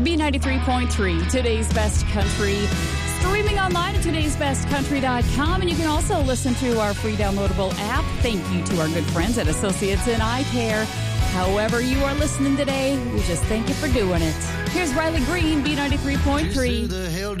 B93.3, today's best country. Streaming online at today'sbestcountry.com. And you can also listen to our free downloadable app. Thank you to our good friends at Associates in Eye Care. However you are listening today, we just thank you for doing it. Here's Riley Green, B93.3.